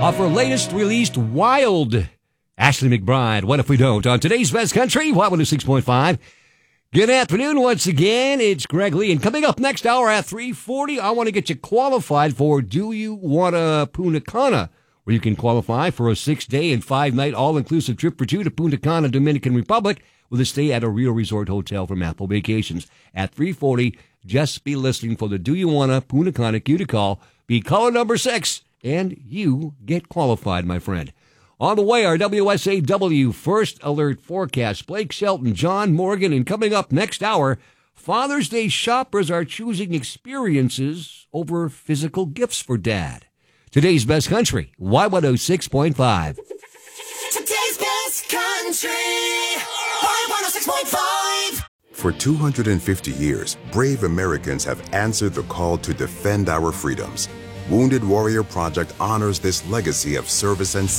off her latest released Wild. Ashley McBride, What If We Don't? On today's Best Country, Y106.5. Good afternoon once again. It's Greg Lee. And coming up next hour at 3:40, I want to get you qualified for Do You Wanna Punta Cana, where you can qualify for a 6-day and 5-night all-inclusive trip for two to Punta Cana, Dominican Republic, with a stay at a Rio Resort Hotel from Apple Vacations. At 3:40, just be listening for the Do You Wanna Punta Cana cue to call. Be caller number 6, and you get qualified, my friend. On the way, our WSAW First Alert Forecast. Blake Shelton, John Morgan, and coming up next hour, Father's Day shoppers are choosing experiences over physical gifts for Dad. Today's Best Country, Y106.5. Today's Best Country, Y106.5. For 250 years, brave Americans have answered the call to defend our freedoms. Wounded Warrior Project honors this legacy of service and